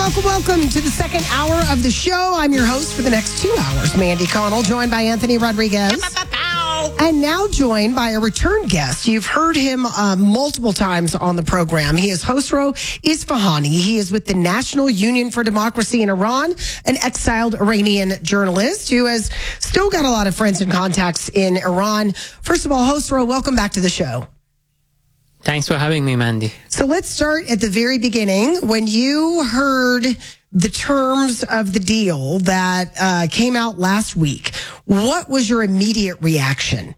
Welcome to the second hour of the show. I'm your host for the next 2 hours, Mandy Connell, joined by Anthony Rodriguez. And now joined by a return guest. You've heard him multiple times on the program. He is Khosrow Isfahani. He is with the National Union for Democracy in Iran, an exiled Iranian journalist who has still got a lot of friends and contacts in Iran. First of all, Khosrow, welcome back to the show. Thanks for having me, Mandy. So let's start at the very beginning. When you heard the terms of the deal that came out last week, what was your immediate reaction?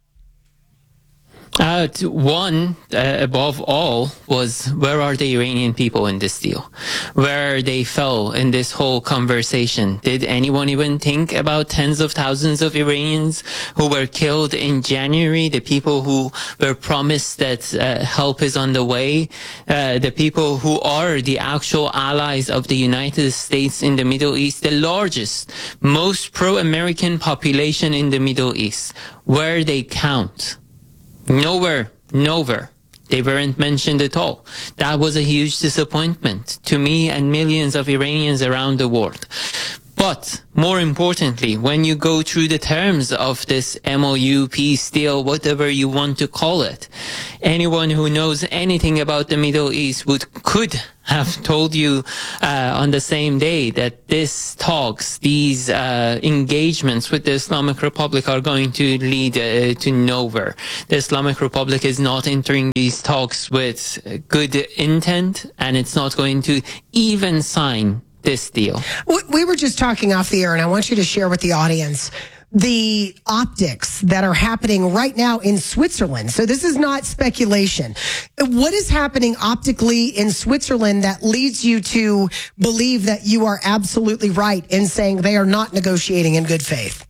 One, above all, was where are the Iranian people in this deal? Where they fell in this whole conversation? Did anyone even think about tens of thousands of Iranians who were killed in January? The people who were promised that help is on the way? The people who are the actual allies of the United States in the Middle East, the largest, most pro-American population in the Middle East, where they count? Nowhere. They weren't mentioned at all. That was a huge disappointment to me and millions of Iranians around the world. But more importantly, when you go through the terms of this MOU, peace deal, whatever you want to call it, anyone who knows anything about the Middle East could have told you on the same day that these talks, these engagements with the Islamic Republic are going to lead to nowhere. The Islamic Republic is not entering these talks with good intent, and it's not going to even sign this deal. We were just talking off the air, and I want you to share with the audience the optics that are happening right now in Switzerland. So this is not speculation. What is happening optically in Switzerland that leads you to believe that you are absolutely right in saying they are not negotiating in good faith?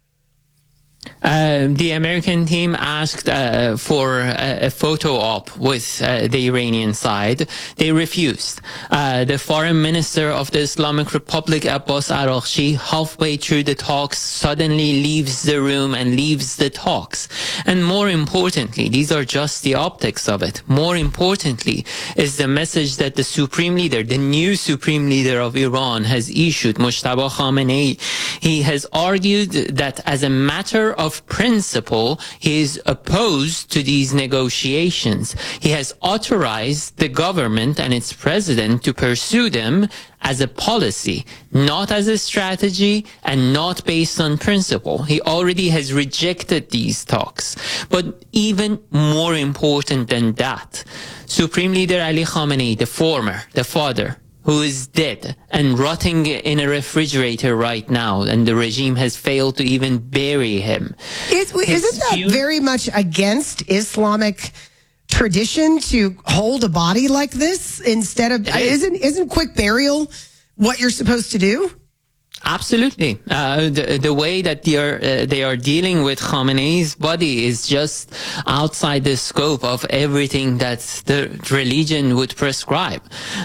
The American team asked for a photo op with the Iranian side. They refused. The foreign minister of the Islamic Republic, Abbas Araghchi, halfway through the talks, suddenly leaves the room and leaves the talks. And more importantly, these are just the optics of it. More importantly is the message that the supreme leader, the new supreme leader of Iran, has issued, Mojtaba Khamenei. He has argued that as a matter of principle, he is opposed to these negotiations. He has authorized the government and its president to pursue them as a policy, not as a strategy and not based on principle. He already has rejected these talks. But even more important than that, Supreme Leader Ali Khamenei, the father, who is dead and rotting in a refrigerator right now, and the regime has failed to even bury him. Isn't that very much against Islamic tradition to hold a body like this instead of isn't quick burial what you're supposed to do? Absolutely. The way that they are dealing with Khamenei's body is just outside the scope of everything that the religion would prescribe.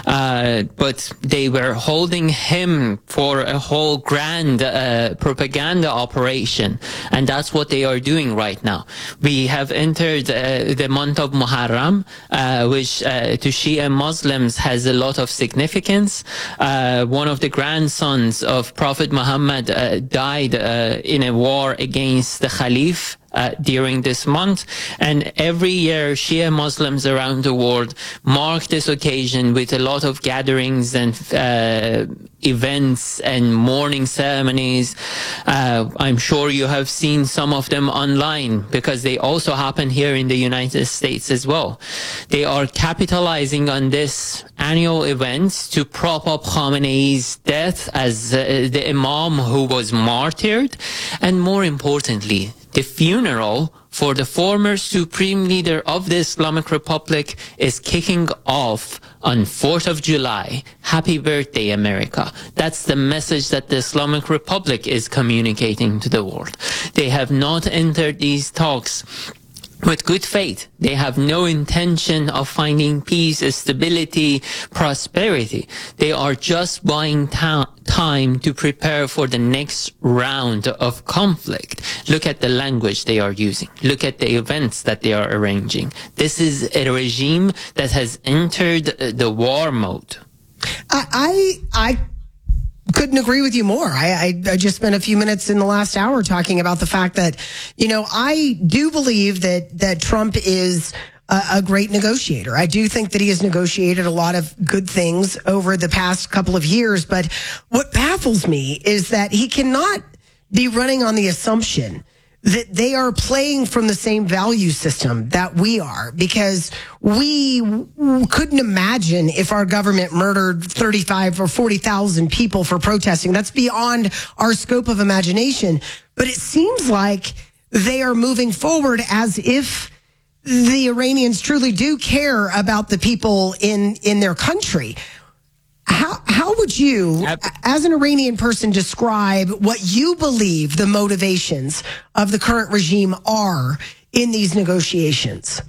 But they were holding him for a whole grand propaganda operation, and that's what they are doing right now. We have entered the month of Muharram, which to Shia Muslims has a lot of significance. One of the grandsons of Prophet Muhammad died in a war against the Caliph during this month, and every year Shia Muslims around the world mark this occasion with a lot of gatherings and events and mourning ceremonies. I'm sure you have seen some of them online because they also happen here in the United States as well. They are capitalizing on this annual event to prop up Khamenei's death as the Imam who was martyred, and more importantly, the funeral for the former supreme leader of the Islamic Republic is kicking off on 4th of July. Happy birthday, America. That's the message that the Islamic Republic is communicating to the world. They have not entered these talks with good faith. They have no intention of finding peace, stability, prosperity. They are just buying time to prepare for the next round of conflict. Look at the language they are using. Look at the events that they are arranging. This is a regime that has entered the war mode. I couldn't agree with you more. I just spent a few minutes in the last hour talking about the fact that, I do believe that Trump is a great negotiator. I do think that he has negotiated a lot of good things over the past couple of years. But what baffles me is that he cannot be running on the assumption that they are playing from the same value system that we are, because we couldn't imagine if our government murdered 35 or 40,000 people for protesting. That's beyond our scope of imagination. But it seems like they are moving forward as if the Iranians truly do care about the people in their country. How would you, as an Iranian person, describe what you believe the motivations of the current regime are in these negotiations?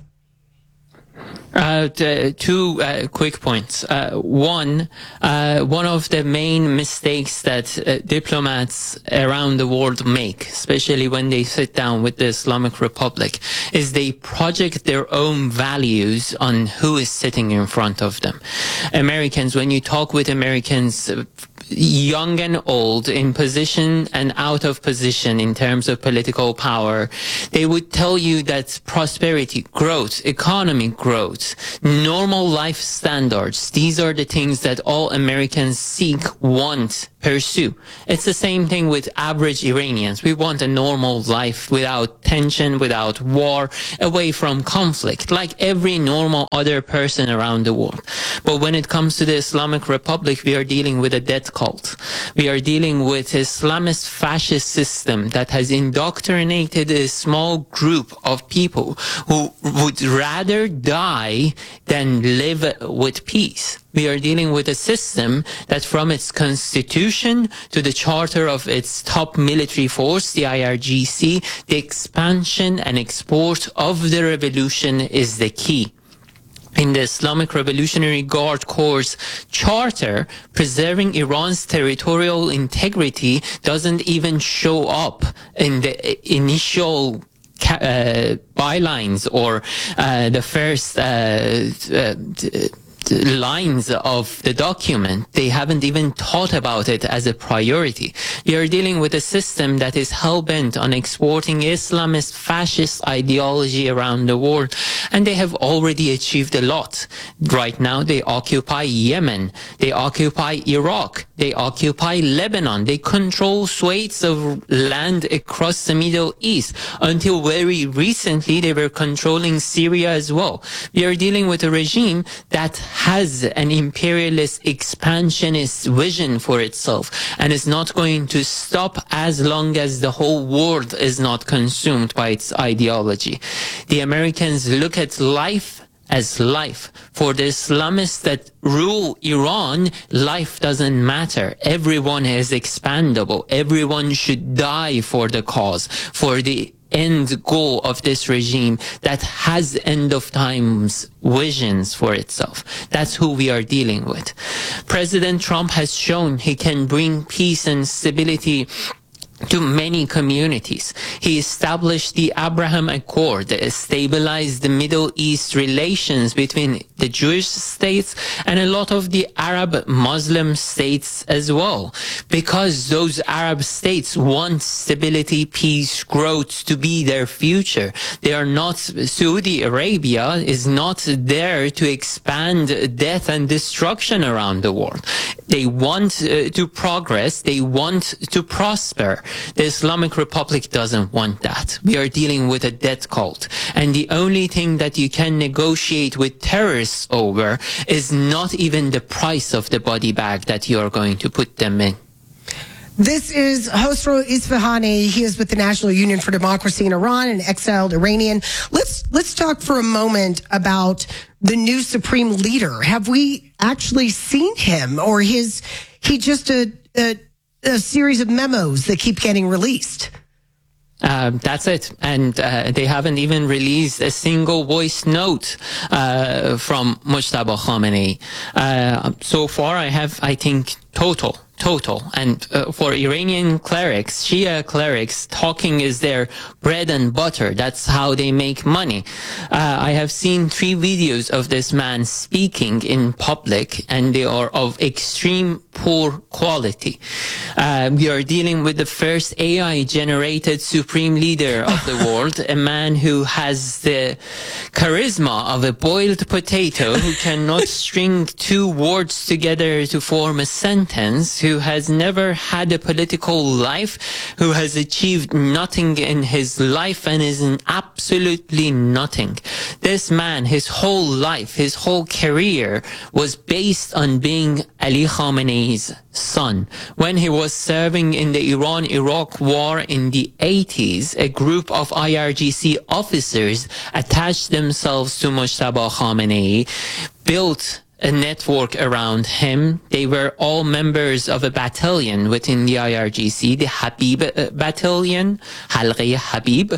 Two quick points. One of the main mistakes that diplomats around the world make, especially when they sit down with the Islamic Republic, is they project their own values on who is sitting in front of them. Americans, when you talk with Americans, young and old, in position and out of position in terms of political power, they would tell you that prosperity, growth, economy growth, normal life standards, these are the things that all Americans seek, want, pursue. It's the same thing with average Iranians. We want a normal life without tension, without war, away from conflict, like every normal other person around the world. But when it comes to the Islamic Republic, we are dealing with a death cult. We are dealing with Islamist fascist system that has indoctrinated a small group of people who would rather die than live with peace. We are dealing with a system that, from its constitution to the charter of its top military force, the IRGC, the expansion and export of the revolution is the key. In the Islamic Revolutionary Guard Corps charter, preserving Iran's territorial integrity doesn't even show up in the initial bylines or the first lines of the document. They haven't even thought about it as a priority. We are dealing with a system that is hell-bent on exporting Islamist fascist ideology around the world, and they have already achieved a lot. Right now they occupy Yemen, they occupy Iraq, they occupy Lebanon, they control swathes of land across the Middle East. Until very recently they were controlling Syria as well. We are dealing with a regime that has an imperialist expansionist vision for itself and is not going to stop as long as the whole world is not consumed by its ideology. The Americans look at life as life. For the Islamists that rule Iran, life doesn't matter. Everyone is expandable. Everyone should die for the cause, for the end goal of this regime that has end of times visions for itself. That's who we are dealing with. President Trump has shown he can bring peace and stability to many communities. He established the Abraham Accord, stabilized the Middle East relations between the Jewish states and a lot of the Arab Muslim states as well, because those Arab states want stability, peace, growth to be their future. They are not, Saudi Arabia is not there to expand death and destruction around the world. They want to progress. They want to prosper. The Islamic Republic doesn't want that. We are dealing with a death cult. And the only thing that you can negotiate with terrorists over is not even the price of the body bag that you are going to put them in. This is Hosro Isfahani. He is with the National Union for Democracy in Iran, an exiled Iranian. Let's talk for a moment about the new supreme leader. Have we actually seen him, or is he just a series of memos that keep getting released? That's it. And they haven't even released a single voice note from Mojtaba Khamenei. So far, I think, total total. And for Iranian clerics, Shia clerics, talking is their bread and butter. That's how they make money. I have seen 3 videos of this man speaking in public, and they are of extreme poor quality. We are dealing with the first AI-generated supreme leader of the world, a man who has the charisma of a boiled potato, who cannot string 2 words together to form a sentence, who has never had a political life, who has achieved nothing in his life and is in absolutely nothing. This man, his whole life, his whole career was based on being Ali Khamenei's son. When he was serving in the Iran-Iraq war in the 80s, a group of IRGC officers attached themselves to Mojtaba Khamenei, built a network around him. They were all members of a battalion within the IRGC, the Habib battalion, Halqe Habib.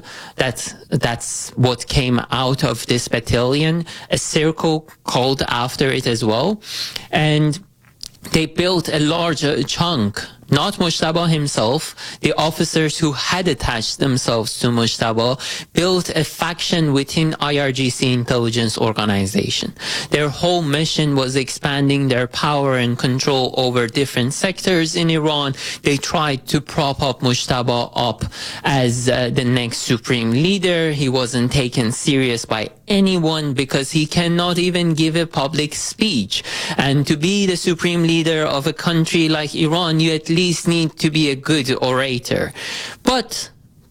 That's what came out of this battalion, a circle called after it as well. And they built a large chunk, not Mojtaba himself, the officers who had attached themselves to Mojtaba built a faction within IRGC intelligence organization. Their whole mission was expanding their power and control over different sectors in Iran. They tried to prop up Mojtaba up as the next supreme leader. He wasn't taken serious by anyone because he cannot even give a public speech. And to be the supreme leader of a country like Iran, you at least need to be a good orator. But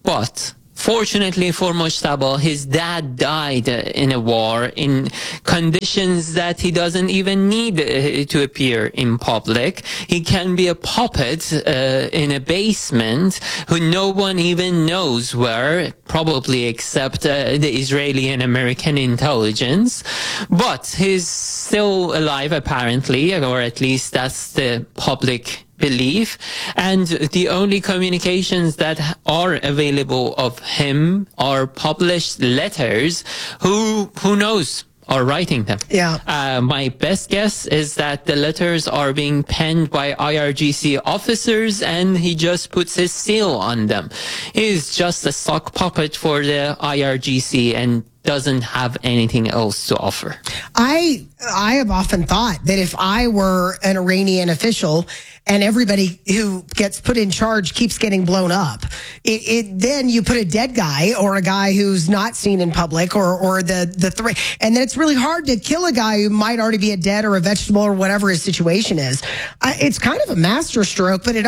fortunately for Mojtaba, his dad died in a war in conditions that he doesn't even need to appear in public. He can be a puppet in a basement who no one even knows where, probably except the Israeli and American intelligence. But he's still alive apparently, or at least that's the public belief, and the only communications that are available of him are published letters. Who knows are writing them? Yeah. My best guess is that the letters are being penned by IRGC officers and he just puts his seal on them. He's just a sock puppet for the IRGC and doesn't have anything else to offer. I have often thought that if I were an Iranian official and everybody who gets put in charge keeps getting blown up, then you put a dead guy or a guy who's not seen in public or the threat, and then it's really hard to kill a guy who might already be a dead or a vegetable or whatever his situation is. It's kind of a masterstroke, but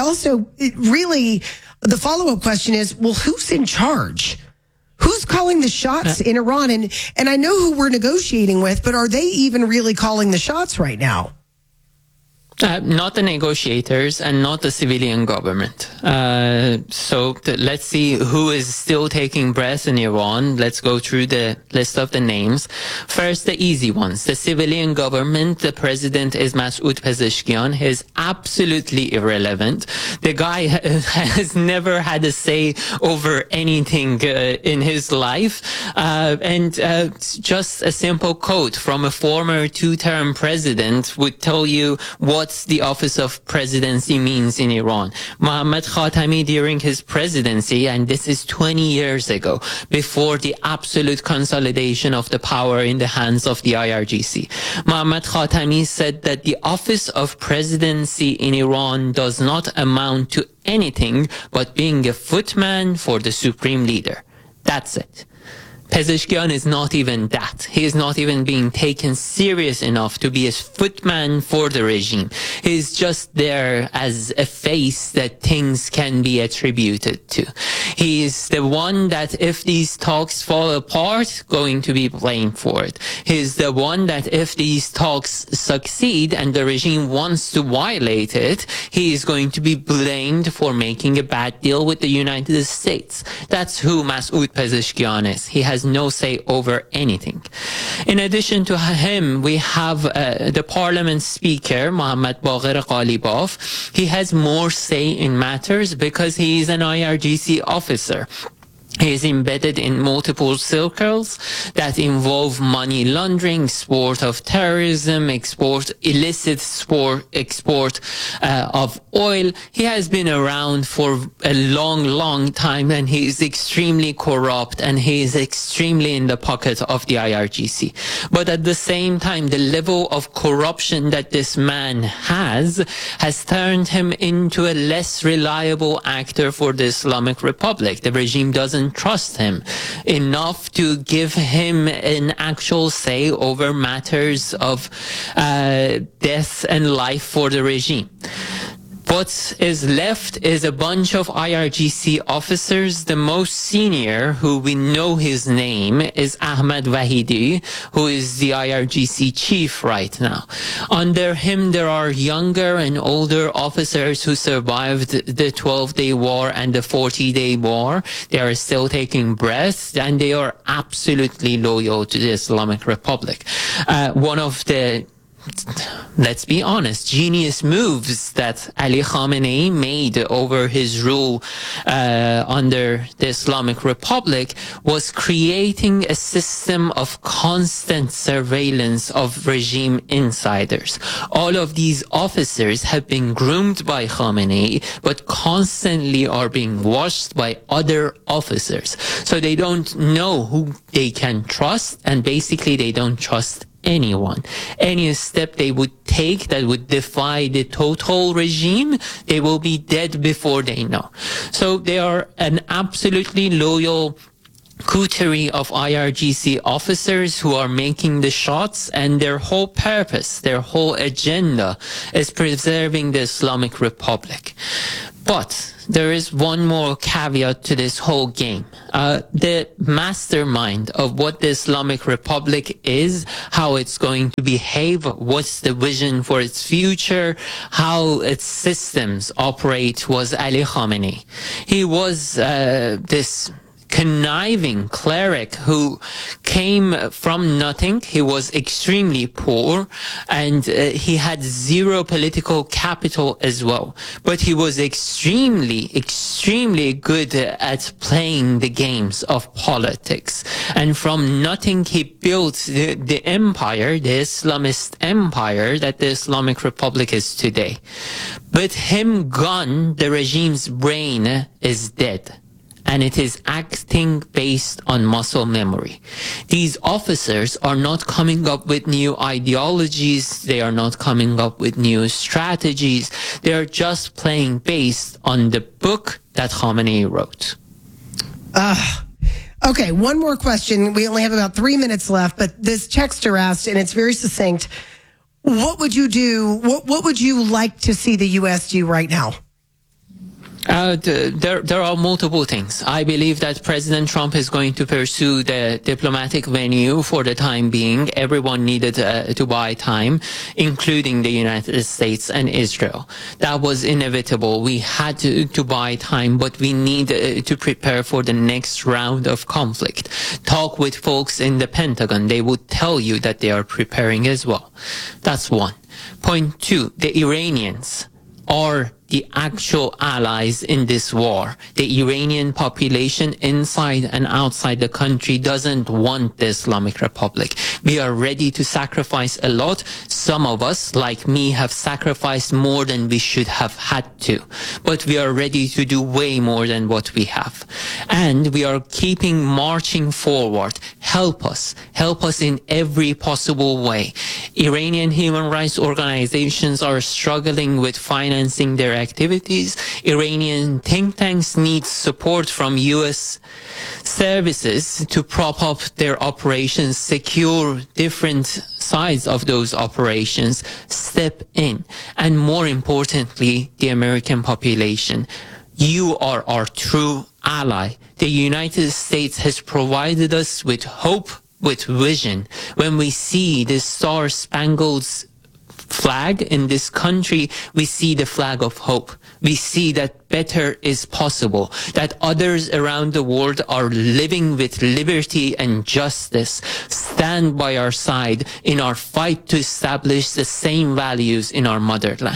the follow-up question is, well, who's in charge? Who's calling the shots in Iran? And I know who we're negotiating with, but are they even really calling the shots right now? Not the negotiators and not the civilian government. Let's see who is still taking breath in Iran. Let's go through the list of the names. First, the easy ones. The civilian government, the president is Masoud Pezeshkian. He's absolutely irrelevant. The guy has never had a say over anything in his life. Just a simple quote from a former 2-term president would tell you what the office of presidency means in Iran. Mohammad Khatami, during his presidency, and this is 20 years ago, before the absolute consolidation of the power in the hands of the IRGC, Mohammad Khatami said that the office of presidency in Iran does not amount to anything but being a footman for the supreme leader. That's it. Pezeshkian is not even that. He is not even being taken serious enough to be a footman for the regime. He's just there as a face that things can be attributed to. He is the one that if these talks fall apart, going to be blamed for it. He's the one that if these talks succeed and the regime wants to violate it, he is going to be blamed for making a bad deal with the United States. That's who Masoud Pezeshkian is. He has no say over anything. In addition to him, we have the parliament speaker, Mohammad Baqir Ghalibaf. He has more say in matters because he is an IRGC officer. He is embedded in multiple circles that involve money laundering, export of terrorism, illicit export of oil. He has been around for a long time, and he is extremely corrupt, and he is extremely in the pocket of the IRGC. But at the same time, the level of corruption that this man has turned him into a less reliable actor for the Islamic Republic. The regime doesn't trust him enough to give him an actual say over matters of death and life for the regime. What is left is a bunch of IRGC officers. The most senior, who we know his name, is Ahmed Wahidi, who is the IRGC chief right now. Under him, there are younger and older officers who survived the 12-day war and the 40-day war. They are still taking breath, and they are absolutely loyal to the Islamic Republic. One of the, let's be honest, genius moves that Ali Khamenei made over his rule under the Islamic Republic was creating a system of constant surveillance of regime insiders. All of these officers have been groomed by Khamenei, but constantly are being watched by other officers. So they don't know who they can trust, and basically they don't trust anyone. Any step they would take that would defy the total regime, they will be dead before they know. So they are an absolutely loyal coterie of IRGC officers who are making the shots, and their whole purpose, their whole agenda is preserving the Islamic Republic. But there is one more caveat to this whole game. The mastermind of what the Islamic Republic is, how it's going to behave, what's the vision for its future, how its systems operate, was Ali Khamenei. He was this conniving cleric who came from nothing. He was extremely poor, and he had zero political capital as well. But he was extremely good at playing the games of politics. And from nothing, he built the empire, the Islamist empire that the Islamic Republic is today. With him gone, the regime's brain is dead, and it is acting based on muscle memory. These officers are not coming up with new ideologies. They are not coming up with new strategies. They are just playing based on the book that Khamenei wrote. Okay, one more question. We only have about 3 minutes left, but this texter asked, and it's very succinct, what would you do? What would you like to see the U.S. do right now? There are multiple things. I believe that President Trump is going to pursue the diplomatic venue for the time being. Everyone needed to buy time, including the United States and Israel. That was inevitable. We had to buy time, but we need to prepare for the next round of conflict. Talk with folks in the Pentagon. They would tell you that they are preparing as well. That's one. Point two, the Iranians are the actual allies in this war. The Iranian population inside and outside the country doesn't want the Islamic Republic. We are ready to sacrifice a lot. Some of us, like me, have sacrificed more than we should have had to. But we are ready to do way more than what we have. And we are keeping marching forward. Help us in every possible way. Iranian human rights organizations are struggling with financing their activities. Iranian think tanks need support from U.S. services to prop up their operations, secure different sides of those operations, step in. And more importantly, the American population. You are our true ally. The United States has provided us with hope, with vision. When we see the Star-Spangled flag in this country, we see the flag of hope. We see that better is possible, that others around the world are living with liberty and justice. Stand by our side in our fight to establish the same values in our motherland.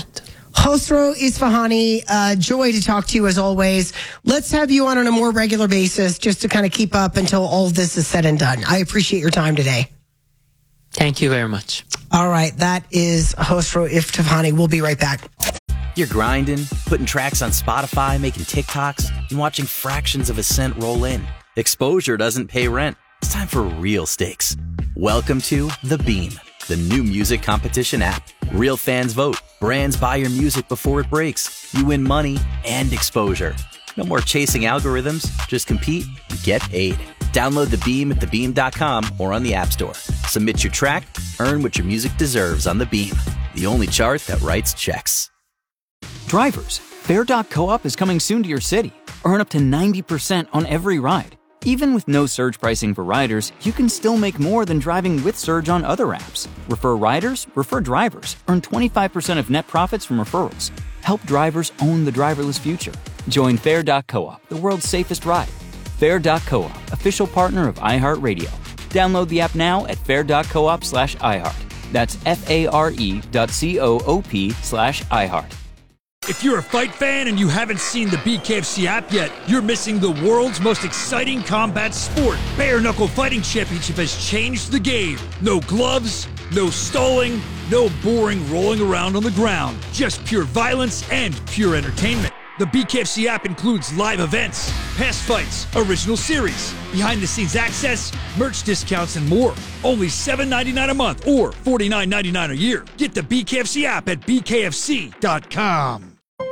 Khosrow Isfahani, joy to talk to you as always. Let's have you on a more regular basis just to kind of keep up until all of this is said and done. I appreciate your time today. Thank you very much. All right, that is Khosrow Isfahani. We'll be right back. You're grinding, putting tracks on Spotify, making TikToks, and watching fractions of a cent roll in. Exposure doesn't pay rent. It's time for real stakes. Welcome to The Beam, the new music competition app. Real fans vote. Brands buy your music before it breaks. You win money and exposure. No more chasing algorithms. Just compete and get paid. Download The Beam at thebeam.com or on the App Store. Submit your track, earn what your music deserves on The Beam, the only chart that writes checks. Drivers, Fair.coop is coming soon to your city. Earn up to 90% on every ride. Even with no surge pricing for riders, you can still make more than driving with Surge on other apps. Refer riders, refer drivers. Earn 25% of net profits from referrals. Help drivers own the driverless future. Join Fair.coop, the world's safest ride. Fair.coop, official partner of iHeartRadio. Download the app now at fair.coop/iHeart. That's FARE.coop/iHeart. If you're a fight fan and you haven't seen the BKFC app yet, you're missing the world's most exciting combat sport. Bare Knuckle Fighting Championship has changed the game. No gloves, no stalling, no boring rolling around on the ground. Just pure violence and pure entertainment. The BKFC app includes live events, past fights, original series, behind-the-scenes access, merch discounts, and more. Only $7.99 a month or $49.99 a year. Get the BKFC app at bkfc.com.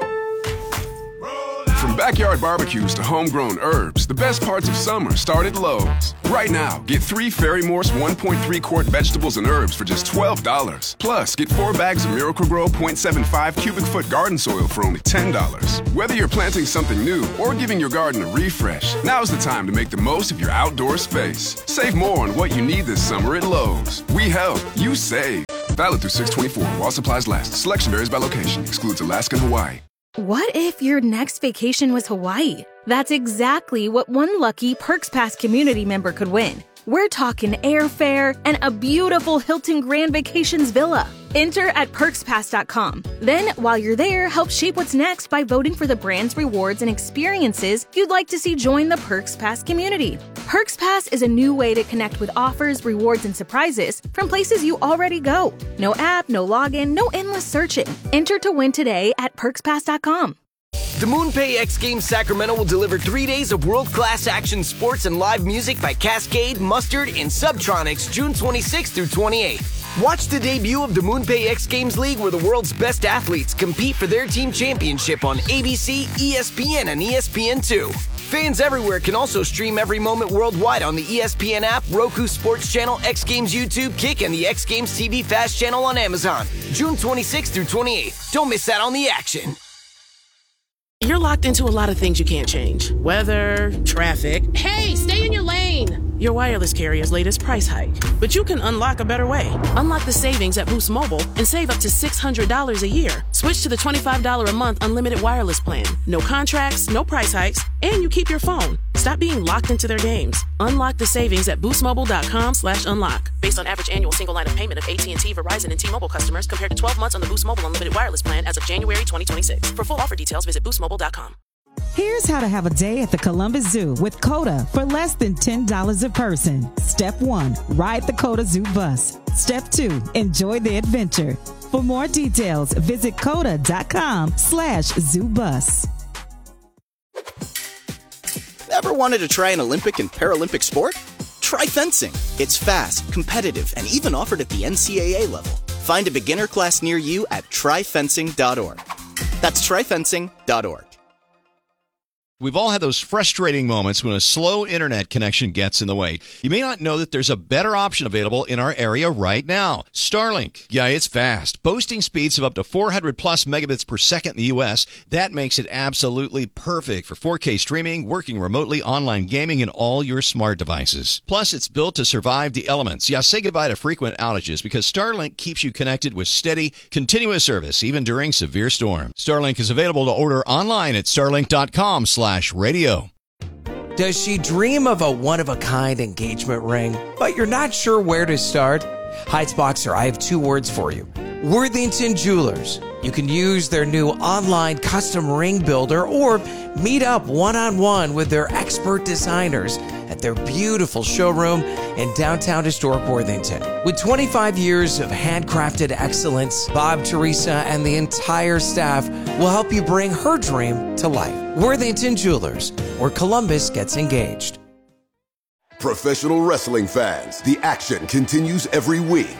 From backyard barbecues to homegrown herbs, the best parts of summer start at Lowe's. Right now, get 3 Fairy Morse 1.3 quart vegetables and herbs for just $12. Plus, get 4 bags of Miracle-Gro 0.75 cubic foot garden soil for only $10. Whether you're planting something new or giving your garden a refresh, now's the time to make the most of your outdoor space. Save more on what you need this summer at Lowe's. We help, you save. Valid through 6/24 while supplies last. Selection varies by location. Excludes Alaska and Hawaii. What if your next vacation was Hawaii? That's exactly what one lucky Perks Pass community member could win. We're talking airfare and a beautiful Hilton Grand Vacations villa. Enter at perkspass.com. Then, while you're there, help shape what's next by voting for the brands, rewards, and experiences you'd like to see join the Perks Pass community. Perks Pass is a new way to connect with offers, rewards, and surprises from places you already go. No app, no login, no endless searching. Enter to win today at perkspass.com. The MoonPay X Games Sacramento will deliver 3 days of world-class action sports and live music by Cascade, Mustard, and Subtronics June 26th through 28th. Watch the debut of the MoonPay X Games League where the world's best athletes compete for their team championship on ABC, ESPN, and ESPN2. Fans everywhere can also stream every moment worldwide on the ESPN app, Roku Sports Channel, X Games YouTube, Kick, and the X Games TV Fast channel on Amazon. June 26th through 28th. Don't miss out on the action. You're locked into a lot of things you can't change. Weather, traffic. Hey, stay in your lane. Your wireless carrier's latest price hike. But you can unlock a better way. Unlock the savings at Boost Mobile and save up to $600 a year. Switch to the $25 a month unlimited wireless plan. No contracts, no price hikes, and you keep your phone. Stop being locked into their games. Unlock the savings at boostmobile.com/unlock. Based on average annual single line of payment of AT&T, Verizon, and T-Mobile customers compared to 12 months on the Boost Mobile unlimited wireless plan as of January 2026. For full offer details, visit boostmobile.com. Here's how to have a day at the Columbus Zoo with COTA for less than $10 a person. Step 1, ride the COTA Zoo bus. Step 2, enjoy the adventure. For more details, visit COTA.com/zoobus. Ever wanted to try an Olympic and Paralympic sport? Try fencing. It's fast, competitive, and even offered at the NCAA level. Find a beginner class near you at tryfencing.org. That's tryfencing.org. We've all had those frustrating moments when a slow internet connection gets in the way. You may not know that there's a better option available in our area right now. Starlink. Yeah, it's fast. Boasting speeds of up to 400 plus megabits per second in the U.S. That makes it absolutely perfect for 4K streaming, working remotely, online gaming, and all your smart devices. Plus, it's built to survive the elements. Yeah, say goodbye to frequent outages because Starlink keeps you connected with steady, continuous service, even during severe storms. Starlink is available to order online at starlink.com/radio. Does she dream of a one-of-a-kind engagement ring, but you're not sure where to start? Heights Boxer, I have 2 words for you. Worthington Jewelers. You can use their new online custom ring builder or meet up one-on-one with their expert designers at their beautiful showroom in downtown historic Worthington. With 25 years of handcrafted excellence, Bob, Teresa, and the entire staff will help you bring her dream to life. Worthington Jewelers, where Columbus gets engaged. Professional wrestling fans, the action continues every week.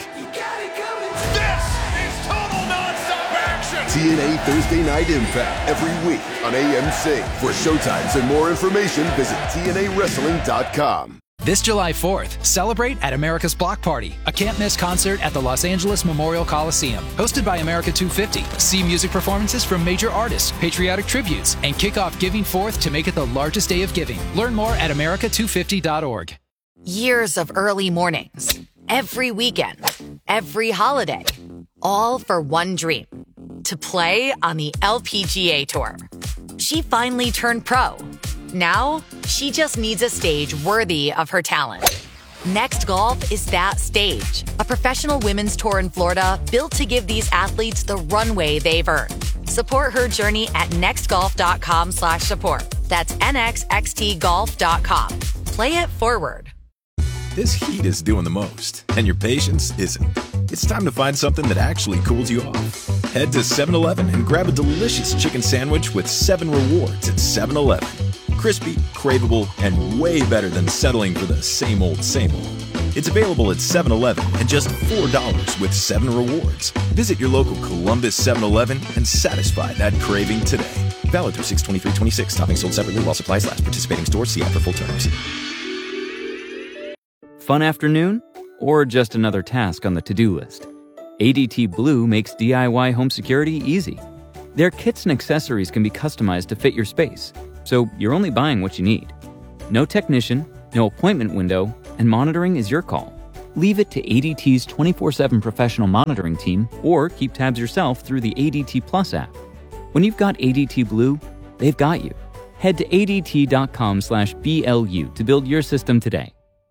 TNA Thursday Night Impact every week on AMC. For showtimes and more information, visit TNAWrestling.com. This July 4th, celebrate at America's Block Party, a can't-miss concert at the Los Angeles Memorial Coliseum. Hosted by America 250. See music performances from major artists, patriotic tributes, and kick off Giving Forth to make it the largest day of giving. Learn more at America250.org. Years of early mornings, every weekend, every holiday, all for one dream. To play on the LPGA Tour. She finally turned pro. Now, she just needs a stage worthy of her talent. Next Golf is that stage. A professional women's tour in Florida built to give these athletes the runway they've earned. Support her journey at nextgolf.com/support. That's nxxtgolf.com. Play it forward. This heat is doing the most, and your patience isn't. It's time to find something that actually cools you off. Head to 7-Eleven and grab a delicious chicken sandwich with 7 rewards at 7-Eleven. Crispy, craveable, and way better than settling for the same old, same old. It's available at 7-Eleven at just $4 with 7 rewards. Visit your local Columbus 7-Eleven and satisfy that craving today. Valid through 6/23/26. Toppings sold separately while supplies last. Participating stores. See app for full terms. Fun afternoon? Or just another task on the to-do list? ADT Blue makes DIY home security easy. Their kits and accessories can be customized to fit your space, so you're only buying what you need. No technician, no appointment window, and monitoring is your call. Leave it to ADT's 24/7 professional monitoring team, or keep tabs yourself through the ADT Plus app. When you've got ADT Blue, they've got you. Head to ADT.com/BLU to build your system today.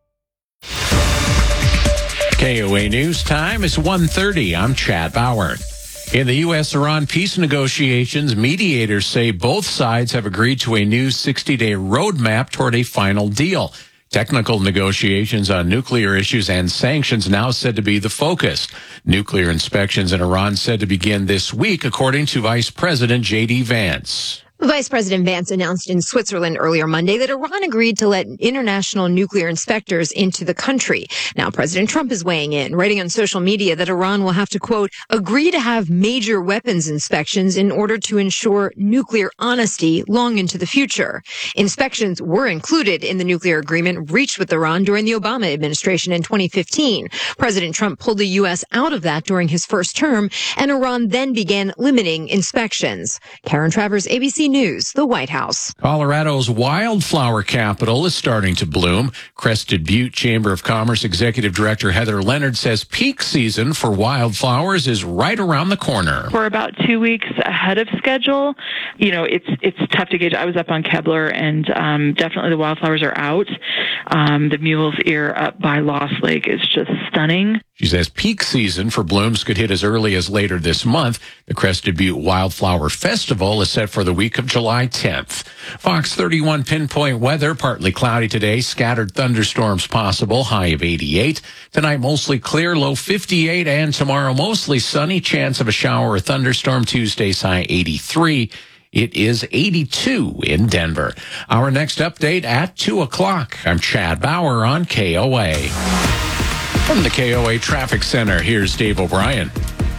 KOA News Time is 1:30. I'm Chad Bauer. In the U.S.-Iran peace negotiations, mediators say both sides have agreed to a new 60-day roadmap toward a final deal. Technical negotiations on nuclear issues and sanctions now said to be the focus. Nuclear inspections in Iran said to begin this week, according to Vice President J.D. Vance. Vice President Vance announced in Switzerland earlier Monday that Iran agreed to let international nuclear inspectors into the country. Now, President Trump is weighing in, writing on social media that Iran will have to, quote, agree to have major weapons inspections in order to ensure nuclear honesty long into the future. Inspections were included in the nuclear agreement reached with Iran during the Obama administration in 2015. President Trump pulled the U.S. out of that during his first term, and Iran then began limiting inspections. Karen Travers, ABC News, the White House. Colorado's wildflower capital is starting to bloom. Crested Butte Chamber of Commerce Executive Director Heather Leonard says peak season for wildflowers is right around the corner. We're about 2 weeks ahead of schedule. You know, it's tough to gauge. I was up on Kebler, and definitely the wildflowers are out. The Mule's Ear up by Lost Lake is just stunning. She says peak season for blooms could hit as early as later this month. The Crested Butte Wildflower Festival is set for the week of July 10th. Fox 31 pinpoint weather, partly cloudy today, scattered thunderstorms possible, high of 88. Tonight mostly clear, low 58, and tomorrow mostly sunny, chance of a shower or thunderstorm, Tuesday's high 83. It is 82 in Denver. Our next update at 2 o'clock. I'm Chad Bauer on KOA. From the KOA Traffic Center, here's Dave O'Brien.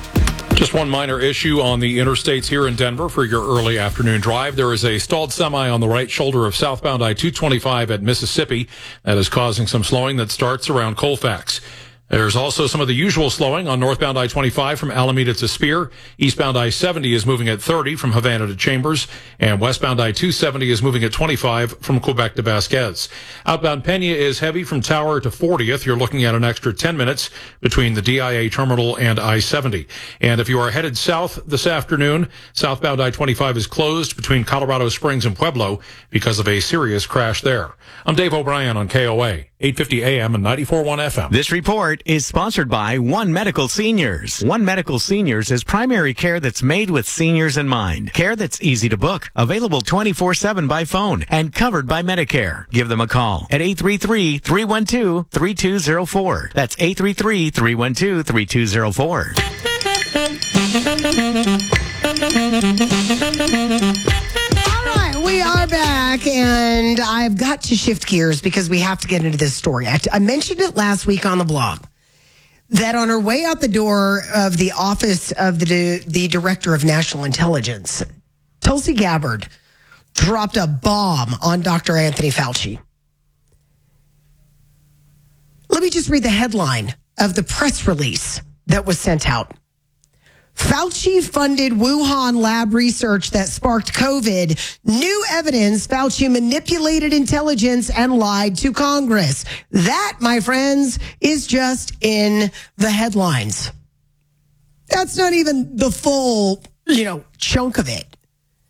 Just one minor issue on the interstates here in Denver for your early afternoon drive. There is a stalled semi on the right shoulder of southbound I-225 at Mississippi that is causing some slowing that starts around Colfax. There's also some of the usual slowing on northbound I-25 from Alameda to Spear. Eastbound I-70 is moving at 30 from Havana to Chambers. And westbound I-270 is moving at 25 from Quebec to Vasquez. Outbound Pena is heavy from Tower to 40th. You're looking at an extra 10 minutes between the DIA terminal and I-70. And if you are headed south this afternoon, southbound I-25 is closed between Colorado Springs and Pueblo because of a serious crash there. I'm Dave O'Brien on KOA. 850 AM and 94.1 FM. This report is sponsored by One Medical Seniors. One Medical Seniors is primary care that's made with seniors in mind. Care that's easy to book, available 24/7 by phone, and covered by Medicare. Give them a call at 833-312-3204. That's 833-312-3204. We are back, and I've got to shift gears because we have to get into this story. I mentioned it last week on the blog that on her way out the door of the office of the Director of National Intelligence, Tulsi Gabbard dropped a bomb on Dr. Anthony Fauci. Let me just read the headline of the press release that was sent out. Fauci-funded Wuhan lab research that sparked COVID. New evidence Fauci manipulated intelligence and lied to Congress. That, my friends, is just in the headlines. That's not even the full, chunk of it.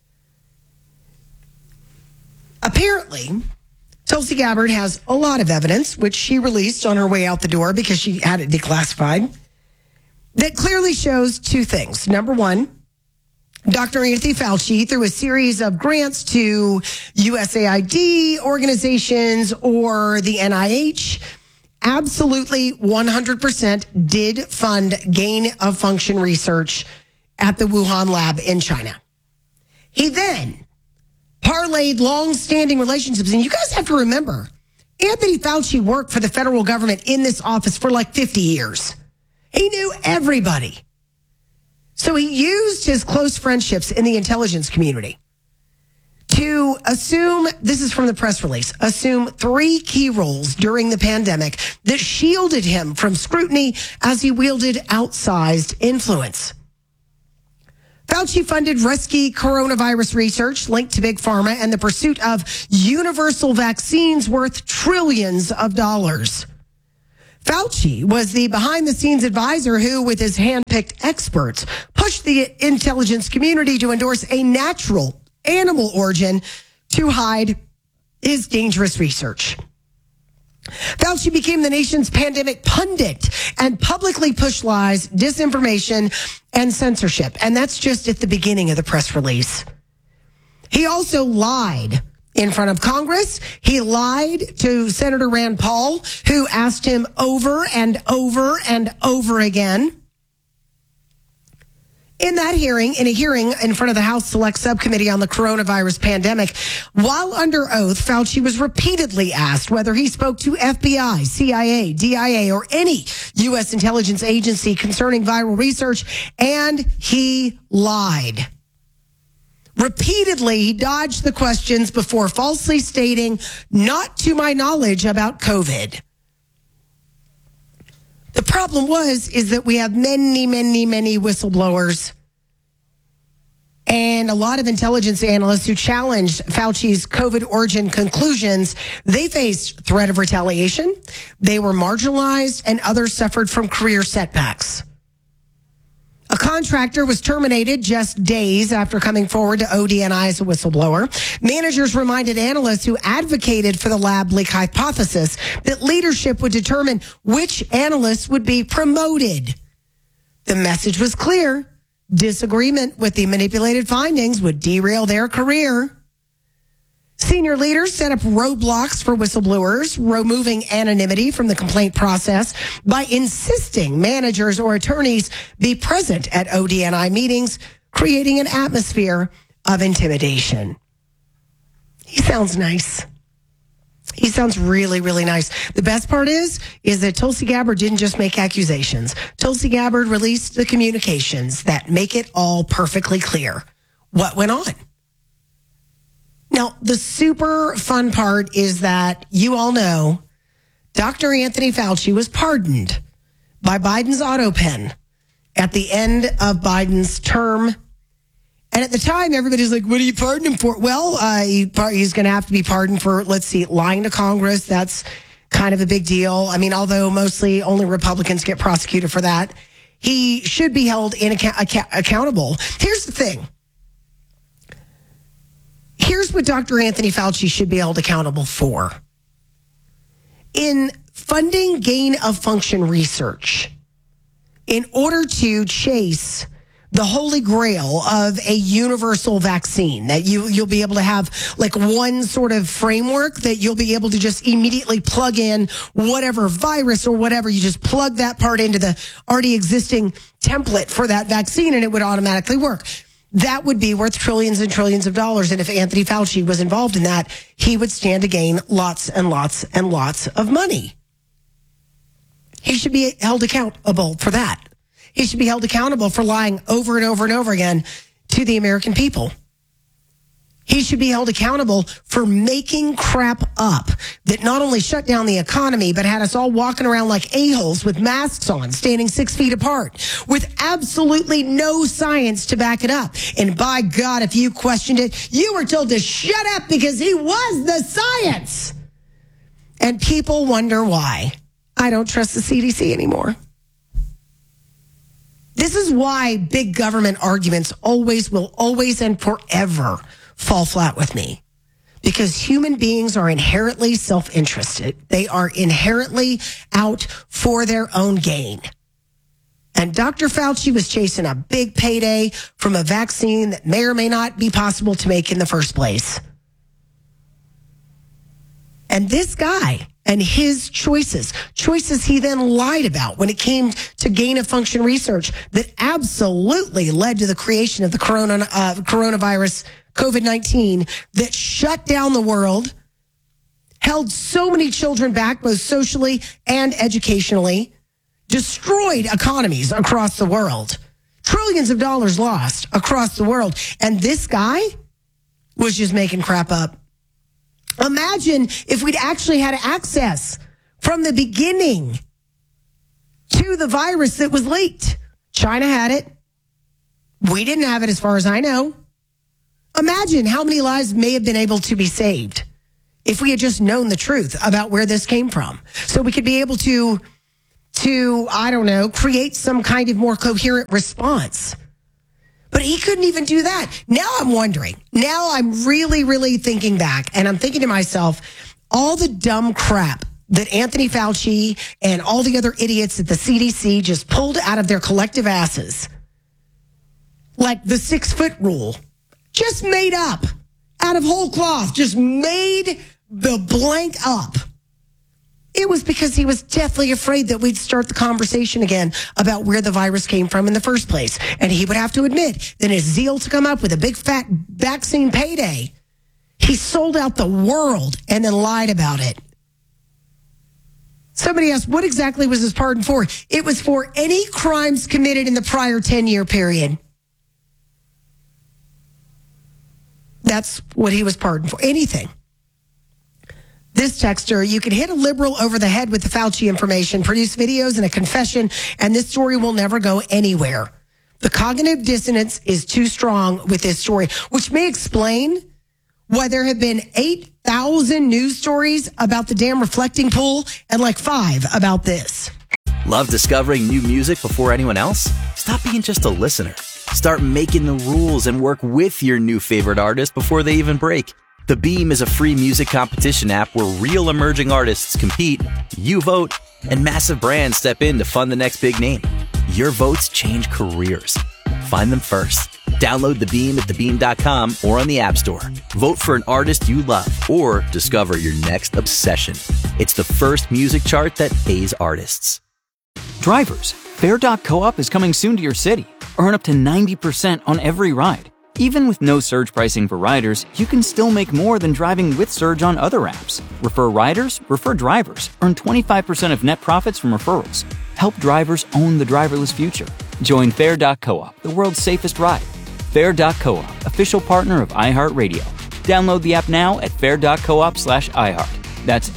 Apparently, Tulsi Gabbard has a lot of evidence, which she released on her way out the door because she had it declassified, that clearly shows two things. Number one, Dr. Anthony Fauci, through a series of grants to USAID organizations or the NIH, absolutely 100% did fund gain of function research at the Wuhan lab in China. He then parlayed long-standing relationships. And you guys have to remember, Anthony Fauci worked for the federal government in this office for like 50 years. He knew everybody. So he used his close friendships in the intelligence community to assume, this is from the press release, assume 3 key roles during the pandemic that shielded him from scrutiny as he wielded outsized influence. Fauci funded risky coronavirus research linked to Big Pharma and the pursuit of universal vaccines worth trillions of dollars. Fauci was the behind-the-scenes advisor who, with his hand-picked experts, pushed the intelligence community to endorse a natural animal origin to hide his dangerous research. Fauci became the nation's pandemic pundit and publicly pushed lies, disinformation, and censorship. And that's just at the beginning of the press release. He also lied in front of Congress. He lied to Senator Rand Paul, who asked him over and over and over again. In a hearing in front of the House Select Subcommittee on the coronavirus pandemic, while under oath, Fauci was repeatedly asked whether he spoke to FBI, CIA, DIA, or any U.S. intelligence agency concerning viral research, and he lied. Repeatedly, he dodged the questions before falsely stating, "Not to my knowledge," about COVID. The problem is that we have many whistleblowers and a lot of intelligence analysts who challenged Fauci's COVID origin conclusions. They faced threat of retaliation. They were marginalized, and others suffered from career setbacks. A contractor was terminated just days after coming forward to ODNI as a whistleblower. Managers reminded analysts who advocated for the lab leak hypothesis that leadership would determine which analysts would be promoted. The message was clear. Disagreement with the manipulated findings would derail their career. Senior leaders set up roadblocks for whistleblowers, removing anonymity from the complaint process by insisting managers or attorneys be present at ODNI meetings, creating an atmosphere of intimidation. He sounds nice. He sounds really, really nice. The best part is that Tulsi Gabbard didn't just make accusations. Tulsi Gabbard released the communications that make it all perfectly clear what went on. Now, the super fun part is that you all know Dr. Anthony Fauci was pardoned by Biden's auto pen at the end of Biden's term. And at the time, everybody's like, what are you pardoning him for? Well, he's going to have to be pardoned for, lying to Congress. That's kind of a big deal. I mean, although mostly only Republicans get prosecuted for that, he should be held accountable. Here's the thing. Here's what Dr. Anthony Fauci should be held accountable for. in funding gain-of-function research in order to chase the holy grail of a universal vaccine, that you'll be able to have like one sort of framework that you'll be able to just immediately plug in whatever virus or whatever. You just plug that part into the already existing template for that vaccine and it would automatically work. That would be worth trillions and trillions of dollars. And if Anthony Fauci was involved in that, he would stand to gain lots and lots and lots of money. He should be held accountable for that. He should be held accountable for lying over and over and over again to the American people. He should be held accountable for making crap up that not only shut down the economy, but had us all walking around like a-holes with masks on, standing 6 feet apart, with absolutely no science to back it up. And by God, if you questioned it, you were told to shut up because he was the science. And people wonder why. I don't trust the CDC anymore. This is why big government arguments always will always and forever fall flat with me. Because human beings are inherently self-interested. They are inherently out for their own gain. And Dr. Fauci was chasing a big payday from a vaccine that may or may not be possible to make in the first place. And this guy and his choices he then lied about when it came to gain-of-function research that absolutely led to the creation of the coronavirus, COVID-19, that shut down the world, held so many children back, both socially and educationally, destroyed economies across the world, trillions of dollars lost across the world. And this guy was just making crap up. Imagine if we'd actually had access from the beginning to the virus that was leaked. China had it. We didn't have it as far as I know. Imagine how many lives may have been able to be saved if we had just known the truth about where this came from. So we could be able to, I don't know, create some kind of more coherent response. But he couldn't even do that. Now I'm wondering. Now I'm really, really thinking back, and I'm thinking to myself, all the dumb crap that Anthony Fauci and all the other idiots at the CDC just pulled out of their collective asses, like the 6-foot rule, just made up out of whole cloth, just made the blank up. It was because he was deathly afraid that we'd start the conversation again about where the virus came from in the first place. And he would have to admit that his zeal to come up with a big fat vaccine payday, he sold out the world and then lied about it. Somebody asked, what exactly was his pardon for? It was for any crimes committed in the prior 10-year period. That's what he was pardoned for. Anything. This texter, you can hit a liberal over the head with the Fauci information, produce videos and a confession, and this story will never go anywhere. The cognitive dissonance is too strong with this story, which may explain why there have been 8,000 news stories about the damn reflecting pool and like 5 about this. Love discovering new music before anyone else? Stop being just a listener. Start making the rules and work with your new favorite artist before they even break. The Beam is a free music competition app where real emerging artists compete, you vote, and massive brands step in to fund the next big name. Your votes change careers. Find them first. Download The Beam at thebeam.com or on the App Store. Vote for an artist you love or discover your next obsession. It's the first music chart that pays artists. Drivers, Fair.coop is coming soon to your city. Earn up to 90% on every ride. Even with no surge pricing for riders, you can still make more than driving with surge on other apps. Refer riders, refer drivers. Earn 25% of net profits from referrals. Help drivers own the driverless future. Join Fair.coop, the world's safest ride. Fair.coop, official partner of iHeartRadio. Download the app now at fair.coop/iHeart. That's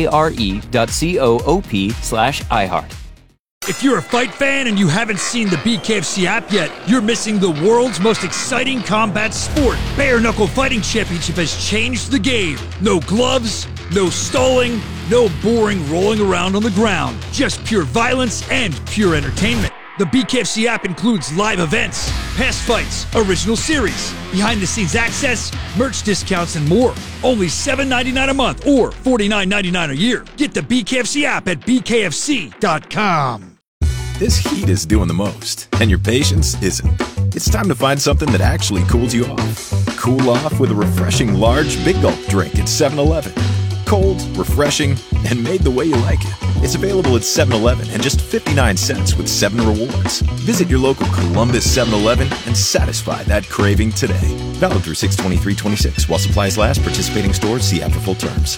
FARE.coop/iHeart. If you're a fight fan and you haven't seen the BKFC app yet, you're missing the world's most exciting combat sport. Bare Knuckle Fighting Championship has changed the game. No gloves, no stalling, no boring rolling around on the ground. Just pure violence and pure entertainment. The BKFC app includes live events, past fights, original series, behind-the-scenes access, merch discounts, and more. Only $7.99 a month or $49.99 a year. Get the BKFC app at bkfc.com. This heat is doing the most, and your patience isn't. It's time to find something that actually cools you off. Cool off with a refreshing large Big Gulp drink at 7-Eleven. Cold, refreshing, and made the way you like it. It's available at 7-Eleven and just 59 cents with 7 rewards. Visit your local Columbus 7-Eleven and satisfy that craving today. Valid through 6/23/26 while supplies last. Participating stores, see app for full terms.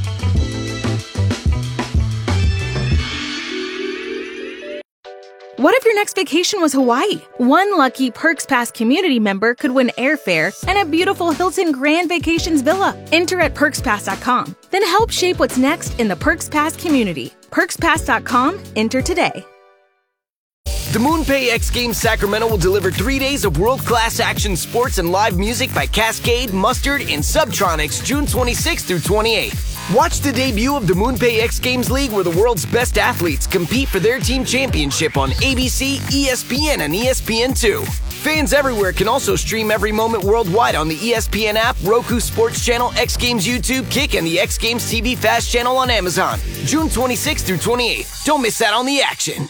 What if your next vacation was Hawaii? One lucky Perks Pass community member could win airfare and a beautiful Hilton Grand Vacations villa. Enter at PerksPass.com. Then help shape what's next in the Perks Pass community. PerksPass.com. Enter today. The MoonPay X Games Sacramento will deliver 3 days of world-class action sports and live music by Cascade, Mustard, and Subtronics June 26th through 28th. Watch the debut of the MoonPay X Games League where the world's best athletes compete for their team championship on ABC, ESPN, and ESPN2. Fans everywhere can also stream every moment worldwide on the ESPN app, Roku Sports Channel, X Games YouTube, Kick, and the X Games TV Fast Channel on Amazon. June 26th through 28th. Don't miss out on the action.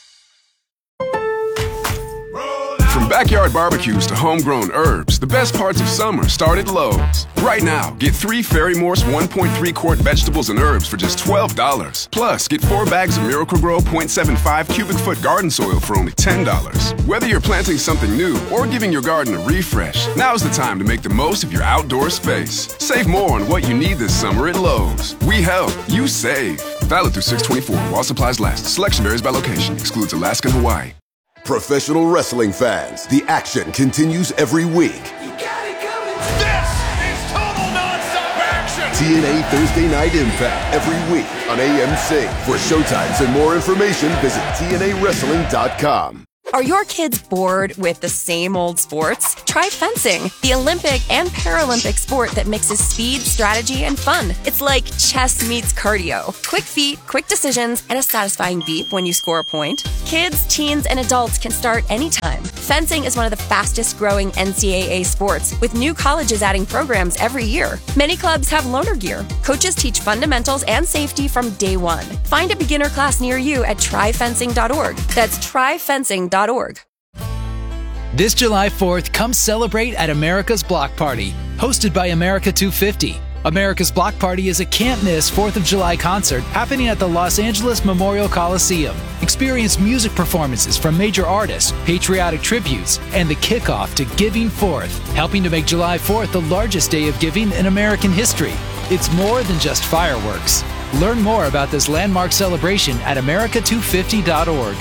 From backyard barbecues to homegrown herbs, the best parts of summer start at Lowe's. Right now, get 3 Fairy Morse 1.3 quart vegetables and herbs for just $12. Plus, get 4 bags of Miracle-Gro 0.75 cubic foot garden soil for only $10. Whether you're planting something new or giving your garden a refresh, now's the time to make the most of your outdoor space. Save more on what you need this summer at Lowe's. We help, you save. Valid through 6/24 while supplies last. Selection varies by location. Excludes Alaska and Hawaii. Professional wrestling fans, the action continues every week. This is total nonstop action! TNA Thursday Night Impact every week on AMC. For showtimes and more information, visit TNAWrestling.com. Are your kids bored with the same old sports? Try fencing, the Olympic and Paralympic sport that mixes speed, strategy, and fun. It's like chess meets cardio. Quick feet, quick decisions, and a satisfying beep when you score a point. Kids, teens, and adults can start anytime. Fencing is one of the fastest growing NCAA sports, with new colleges adding programs every year. Many clubs have loaner gear. Coaches teach fundamentals and safety from day one. Find a beginner class near you at tryfencing.org. That's tryfencing.org. This July 4th, come celebrate at America's Block Party, hosted by America 250. America's Block Party is a can't-miss 4th of July concert happening at the Los Angeles Memorial Coliseum. Experience music performances from major artists, patriotic tributes, and the kickoff to Giving Forth, helping to make July 4th the largest day of giving in American history. It's more than just fireworks. Learn more about this landmark celebration at america250.org.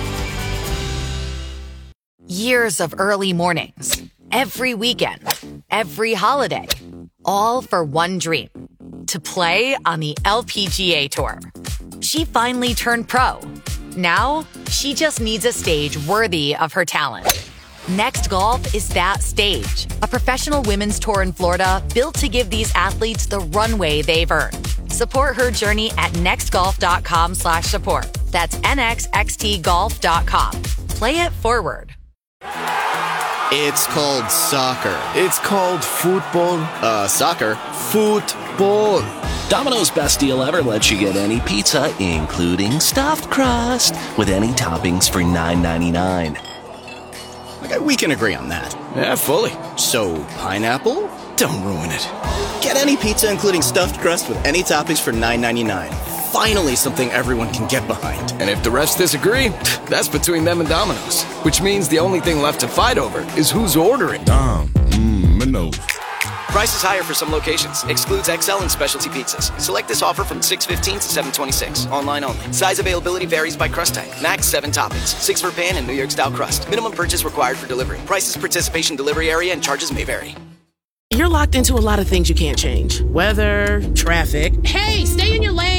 Years of early mornings, every weekend, every holiday, all for one dream, to play on the LPGA Tour. She finally turned pro. Now, she just needs a stage worthy of her talent. Next Golf is that stage, a professional women's tour in Florida built to give these athletes the runway they've earned. Support her journey at nextgolf.com/support. That's nxxtgolf.com. Play it forward. It's called soccer. It's called football. Soccer. Football. Domino's best deal ever lets you get any pizza, including stuffed crust, with any toppings for $9.99. Okay, we can agree on that. Yeah, fully. So, pineapple? Don't ruin it. Get any pizza, including stuffed crust, with any toppings for $9.99. Finally, something everyone can get behind. And if the rest disagree, that's between them and Domino's. Which means the only thing left to fight over is who's ordering. Domino's. Price is higher for some locations. Excludes XL and specialty pizzas. Select this offer from 6/15 to 7/26. Online only. Size availability varies by crust type. Max 7 toppings. 6 for pan and New York style crust. Minimum purchase required for delivery. Prices, participation, delivery area, and charges may vary. You're locked into a lot of things you can't change. Weather, traffic. Hey, stay in your lane.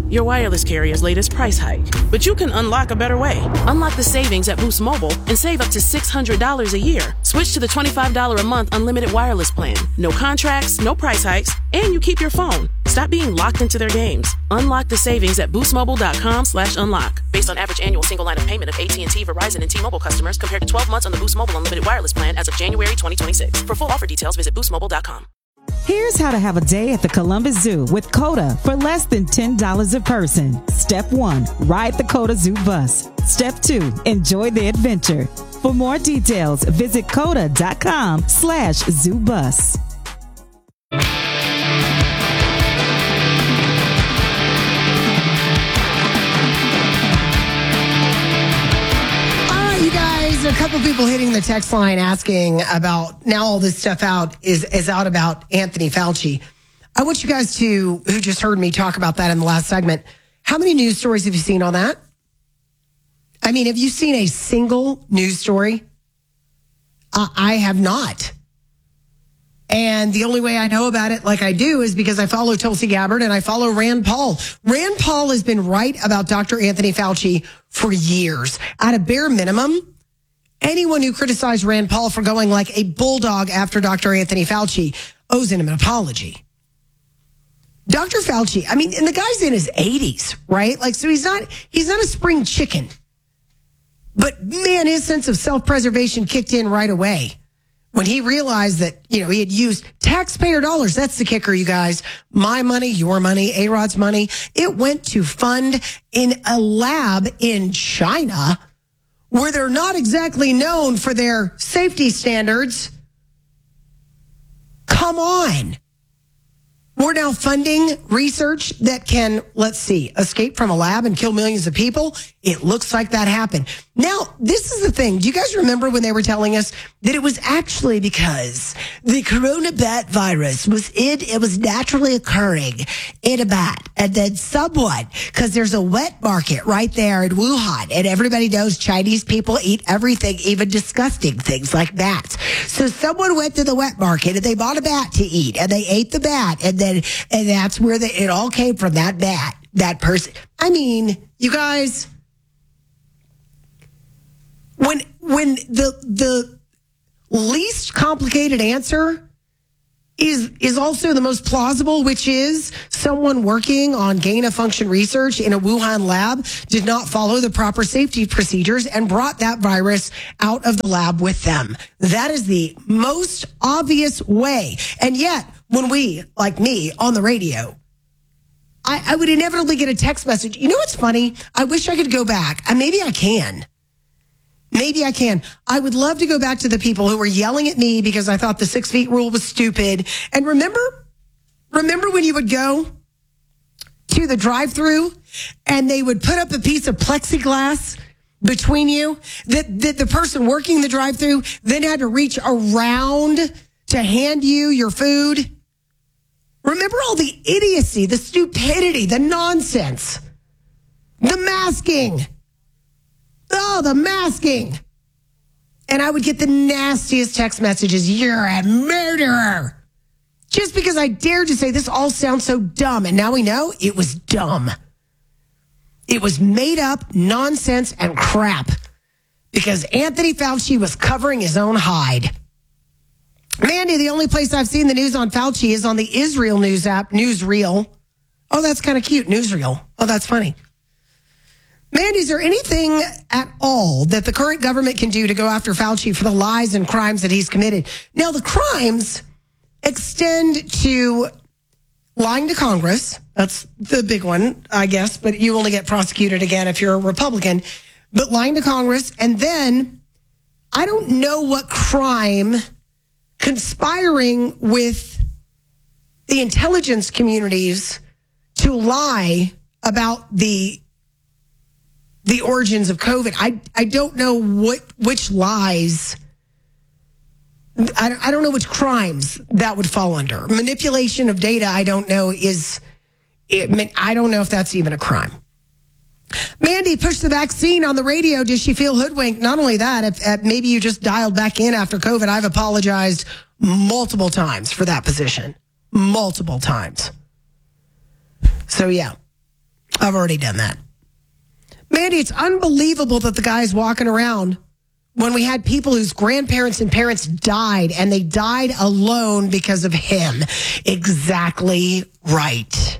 your wireless carrier's latest price hike. But you can unlock a better way. Unlock the savings at Boost Mobile and save up to $600 a year. Switch to the $25 a month unlimited wireless plan. No contracts, no price hikes, and you keep your phone. Stop being locked into their games. Unlock the savings at boostmobile.com/unlock. Based on average annual single line of payment of AT&T, Verizon, and T-Mobile customers compared to 12 months on the Boost Mobile unlimited wireless plan as of January 2026. For full offer details, visit boostmobile.com. Here's how to have a day at the Columbus Zoo with COTA for less than $10 a person. Step 1, ride the COTA Zoo bus. Step 2, enjoy the adventure. For more details, visit COTA.com/zoobus. A couple people hitting the text line asking about now all this stuff is out about Anthony Fauci. I want you guys who just heard me talk about that in the last segment. How many news stories have you seen on that? I mean, have you seen a single news story? I have not. And the only way I know about it like I do is because I follow Tulsi Gabbard and I follow Rand Paul. Rand Paul has been right about Dr. Anthony Fauci for years. At a bare minimum, anyone who criticized Rand Paul for going like a bulldog after Dr. Anthony Fauci owes him an apology. Dr. Fauci, I mean, and the guy's in his 80s, right? Like, so he's not a spring chicken. But man, his sense of self-preservation kicked in right away when he realized that, he had used taxpayer dollars. That's the kicker, you guys. My money, your money, A-Rod's money. It went to fund in a lab in China where they're not exactly known for their safety standards. Come on. We're now funding research that can, escape from a lab and kill millions of people. It looks like that happened. Now, this is the thing. Do you guys remember when they were telling us that it was actually because the corona bat virus it was naturally occurring in a bat, and then someone, because there's a wet market right there in Wuhan, and everybody knows Chinese people eat everything, even disgusting things like bats. So someone went to the wet market and they bought a bat to eat, and they ate the bat, and that's where it all came from, that bat, that person. I mean, you guys, when the least complicated answer is also the most plausible, which is someone working on gain-of-function research in a Wuhan lab did not follow the proper safety procedures and brought that virus out of the lab with them. That is the most obvious way. And yet, when we, like me, on the radio, I would inevitably get a text message. You know what's funny? I wish I could go back. Maybe I can. Maybe I can. I would love to go back to the people who were yelling at me because I thought the 6 feet rule was stupid. And remember when you would go to the drive-thru and they would put up a piece of plexiglass between you that the person working the drive-thru then had to reach around to hand you your food? Remember all the idiocy, the stupidity, the nonsense, the masking. Oh, the masking. And I would get the nastiest text messages. You're a murderer. Just because I dared to say this all sounds so dumb. And now we know it was dumb. It was made up nonsense and crap because Anthony Fauci was covering his own hide. Mandy, the only place I've seen the news on Fauci is on the Israel news app, Newsreel. Oh, that's kind of cute, Newsreel. Oh, that's funny. Mandy, is there anything at all that the current government can do to go after Fauci for the lies and crimes that he's committed? Now, the crimes extend to lying to Congress. That's the big one, I guess, but you only get prosecuted again if you're a Republican. But lying to Congress, and then I don't know what crime conspiring with the intelligence communities to lie about the origins of COVID. I don't know which lies. I don't know which crimes that would fall under. Manipulation of data, I don't know I don't know if that's even a crime. Mandy pushed the vaccine on the radio. Does she feel hoodwinked? Not only that, if maybe you just dialed back in after COVID, I've apologized multiple times for that position. Multiple times. So, yeah. I've already done that. Mandy, it's unbelievable that the guy's walking around when we had people whose grandparents and parents died, and they died alone because of him. Exactly right.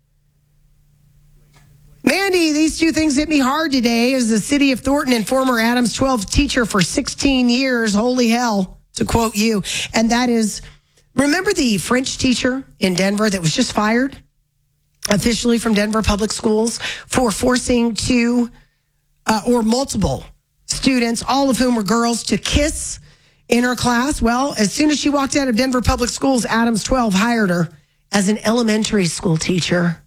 Mandy, these two things hit me hard today as the city of Thornton and former Adams 12 teacher for 16 years. Holy hell, to quote you. And that is, remember the French teacher in Denver that was just fired officially from Denver Public Schools for forcing two or multiple students, all of whom were girls, to kiss in her class? Well, as soon as she walked out of Denver Public Schools, Adams 12 hired her as an elementary school teacher.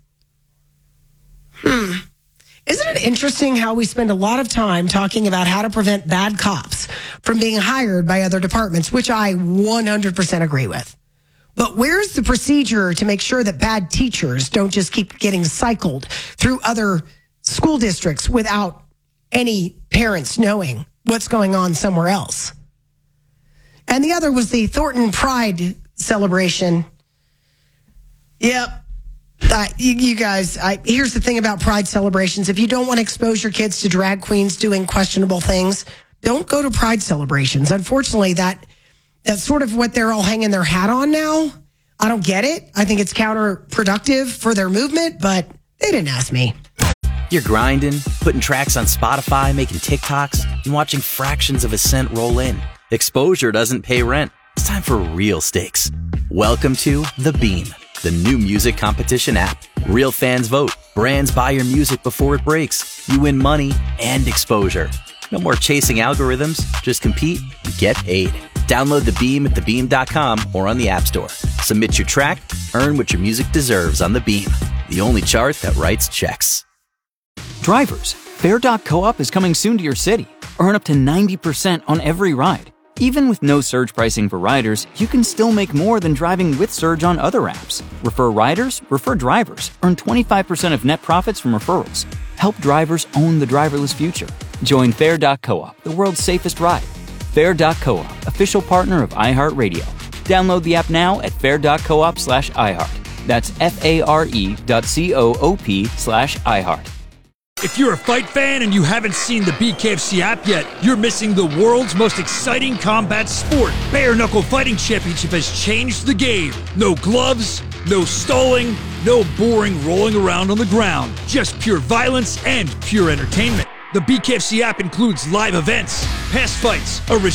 Isn't it interesting how we spend a lot of time talking about how to prevent bad cops from being hired by other departments, which I 100% agree with. But where's the procedure to make sure that bad teachers don't just keep getting cycled through other school districts without any parents knowing what's going on somewhere else? And the other was the Thornton Pride celebration. Yep. You guys, here's the thing about Pride celebrations. If you don't want to expose your kids to drag queens doing questionable things, don't go to Pride celebrations. Unfortunately, that's sort of what they're all hanging their hat on now. I don't get it. I think it's counterproductive for their movement, but they didn't ask me. You're grinding, putting tracks on Spotify, making TikToks, and watching fractions of a cent roll in. Exposure doesn't pay rent. It's time for real stakes. Welcome to The Beam, the new music competition app. Real fans vote. Brands buy your music before it breaks. You win money and exposure. No more chasing algorithms. Just compete and get paid. Download The Beam at thebeam.com or on the App Store. Submit your track, earn what your music deserves on The Beam, the only chart that writes checks. Drivers, Fair.coop is coming soon to your city. Earn up to 90% on every ride. Even with no surge pricing for riders, you can still make more than driving with surge on other apps. Refer riders, refer drivers. Earn 25% of net profits from referrals. Help drivers own the driverless future. Join Fair.coop, the world's safest ride. Fair.coop, official partner of iHeartRadio. Download the app now at fair.coop/iHeart. That's FARE.coop/iHeart. If you're a fight fan and you haven't seen the BKFC app yet, you're missing the world's most exciting combat sport. Bare Knuckle Fighting Championship has changed the game. No gloves, no stalling, no boring rolling around on the ground. Just pure violence and pure entertainment. The BKFC app includes live events, past fights, a